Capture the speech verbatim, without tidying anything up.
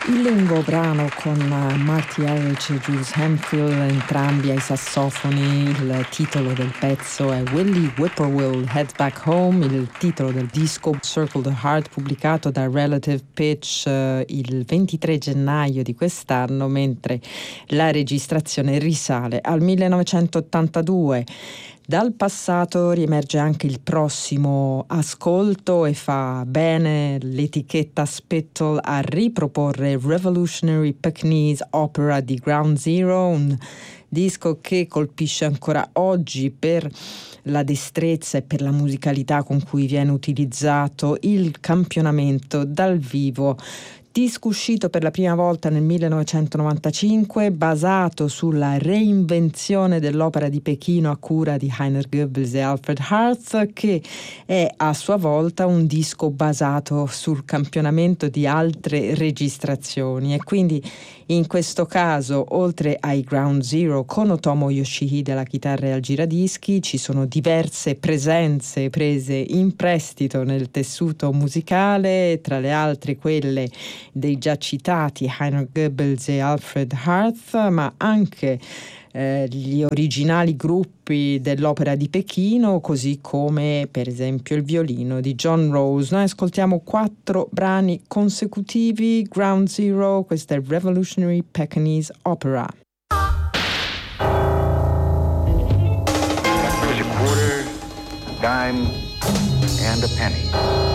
Il lungo brano con Marty Arich e Jules Hemphill, entrambi ai sassofoni. Il titolo del pezzo è Willie Whippoorwill Head Back Home, il titolo del disco Circle the Heart, pubblicato da Relative Pitch eh, il ventitré gennaio di quest'anno, mentre la registrazione risale al millenovecentottantadue. Dal passato riemerge anche il prossimo ascolto e fa bene l'etichetta Spittle a riproporre Revolutionary Pekingese Opera di Ground Zero, un disco che colpisce ancora oggi per la destrezza e per la musicalità con cui viene utilizzato il campionamento dal vivo. Disco uscito per la prima volta nel millenovecentonovantacinque, basato sulla reinvenzione dell'opera di Pechino a cura di Heiner Goebbels e Alfred Harth, che è a sua volta un disco basato sul campionamento di altre registrazioni. E quindi in questo caso, oltre ai Ground Zero con Otomo Yoshihide alla chitarra e al giradischi, ci sono diverse presenze prese in prestito nel tessuto musicale, tra le altre quelle dei già citati Heiner Goebbels e Alfred Harth, ma anche eh, gli originali gruppi dell'opera di Pechino, così come per esempio il violino di John Rose. Noi ascoltiamo quattro brani consecutivi. Ground Zero, questa è Revolutionary Pekingese Opera. That was a quarter, dime, and a penny.